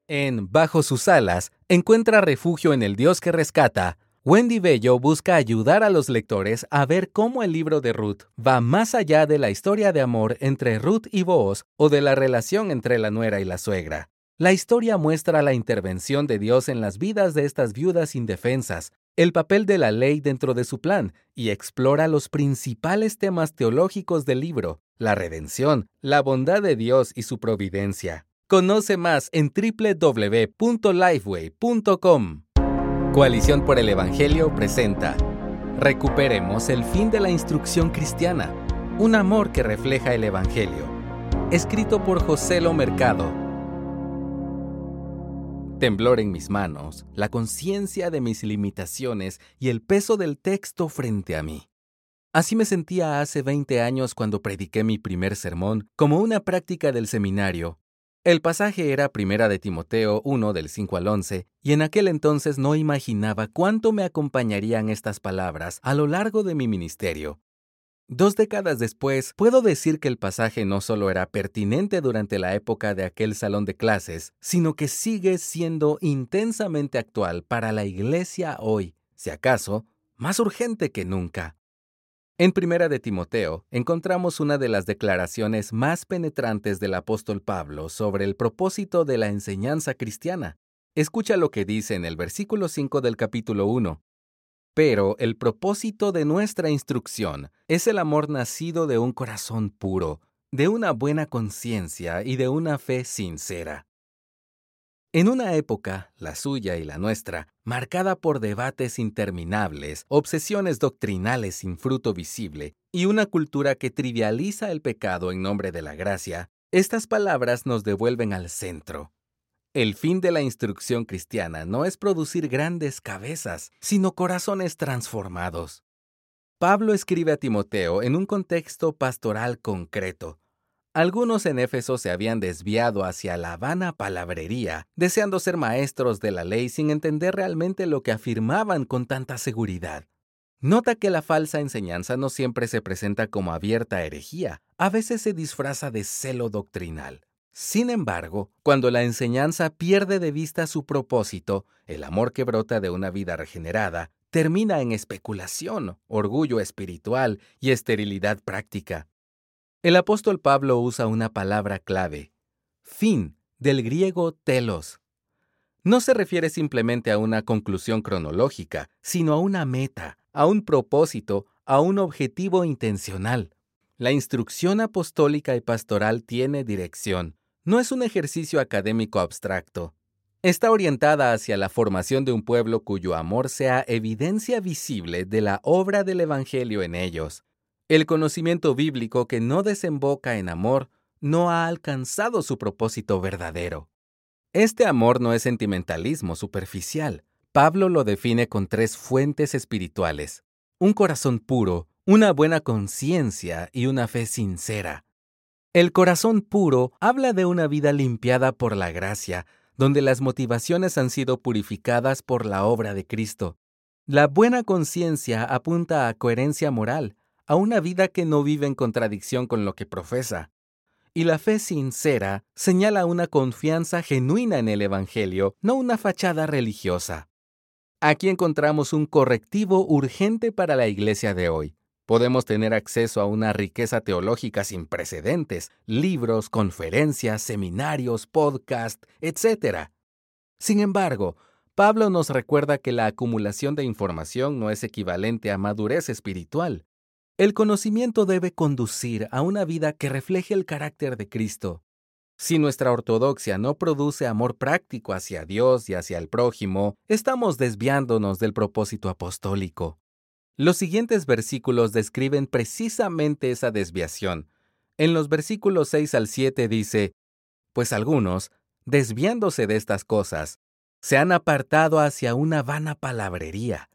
En Bajo sus alas, encuentra refugio en el Dios que rescata. Wendy Bello busca ayudar a los lectores a ver cómo el libro de Ruth va más allá de la historia de amor entre Ruth y Booz o de la relación entre la nuera y la suegra. La historia muestra la intervención de Dios en las vidas de estas viudas indefensas, el papel de la ley dentro de su plan y explora los principales temas teológicos del libro, la redención, la bondad de Dios y su providencia. Conoce más en www.lifeway.com. Coalición por el Evangelio presenta Recuperemos el fin de la instrucción cristiana, un amor que refleja el Evangelio. Escrito por José Lo Mercado. Temblor en mis manos, la conciencia de mis limitaciones y el peso del texto frente a mí. Así me sentía hace 20 años cuando prediqué mi primer sermón como una práctica del seminario. El pasaje era 1 de Timoteo 1 del 5 al 11, y en aquel entonces no imaginaba cuánto me acompañarían estas palabras a lo largo de mi ministerio. 2 décadas después, puedo decir que el pasaje no solo era pertinente durante la época de aquel salón de clases, sino que sigue siendo intensamente actual para la iglesia hoy, si acaso, más urgente que nunca. En 1 de Timoteo, encontramos una de las declaraciones más penetrantes del apóstol Pablo sobre el propósito de la enseñanza cristiana. Escucha lo que dice en el versículo 5 del capítulo 1. Pero el propósito de nuestra instrucción es el amor nacido de un corazón puro, de una buena conciencia y de una fe sincera. En una época, la suya y la nuestra, marcada por debates interminables, obsesiones doctrinales sin fruto visible y una cultura que trivializa el pecado en nombre de la gracia, estas palabras nos devuelven al centro. El fin de la instrucción cristiana no es producir grandes cabezas, sino corazones transformados. Pablo escribe a Timoteo en un contexto pastoral concreto. Algunos en Éfeso se habían desviado hacia la vana palabrería, deseando ser maestros de la ley sin entender realmente lo que afirmaban con tanta seguridad. Nota que la falsa enseñanza no siempre se presenta como abierta herejía, a veces se disfraza de celo doctrinal. Sin embargo, cuando la enseñanza pierde de vista su propósito, el amor que brota de una vida regenerada, termina en especulación, orgullo espiritual y esterilidad práctica. El apóstol Pablo usa una palabra clave, fin, del griego telos. No se refiere simplemente a una conclusión cronológica, sino a una meta, a un propósito, a un objetivo intencional. La instrucción apostólica y pastoral tiene dirección. No es un ejercicio académico abstracto. Está orientada hacia la formación de un pueblo cuyo amor sea evidencia visible de la obra del Evangelio en ellos. El conocimiento bíblico que no desemboca en amor no ha alcanzado su propósito verdadero. Este amor no es sentimentalismo superficial. Pablo lo define con 3 fuentes espirituales: un corazón puro, una buena conciencia y una fe sincera. El corazón puro habla de una vida limpiada por la gracia, donde las motivaciones han sido purificadas por la obra de Cristo. La buena conciencia apunta a coherencia moral, a una vida que no vive en contradicción con lo que profesa. Y la fe sincera señala una confianza genuina en el Evangelio, no una fachada religiosa. Aquí encontramos un correctivo urgente para la iglesia de hoy. Podemos tener acceso a una riqueza teológica sin precedentes, libros, conferencias, seminarios, podcasts, etc. Sin embargo, Pablo nos recuerda que la acumulación de información no es equivalente a madurez espiritual. El conocimiento debe conducir a una vida que refleje el carácter de Cristo. Si nuestra ortodoxia no produce amor práctico hacia Dios y hacia el prójimo, estamos desviándonos del propósito apostólico. Los siguientes versículos describen precisamente esa desviación. En los versículos 6 al 7 dice: Pues algunos, desviándose de estas cosas, se han apartado hacia una vana palabrería,